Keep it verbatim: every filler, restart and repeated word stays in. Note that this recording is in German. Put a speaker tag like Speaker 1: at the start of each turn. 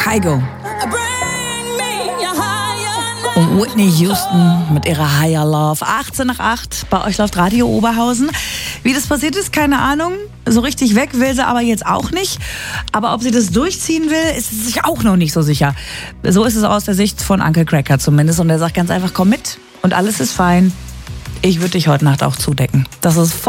Speaker 1: Kygo. Und Whitney Houston mit ihrer Higher Love. achtzehn nach acht, bei euch läuft Radio Oberhausen. Wie das passiert ist, keine Ahnung. So richtig weg will sie aber jetzt auch nicht. Aber ob sie das durchziehen will, ist sie sich auch noch nicht so sicher. So ist es aus der Sicht von Uncle Cracker zumindest. Und er sagt ganz einfach, komm mit und alles ist fein. Ich würde dich heute Nacht auch zudecken. Das ist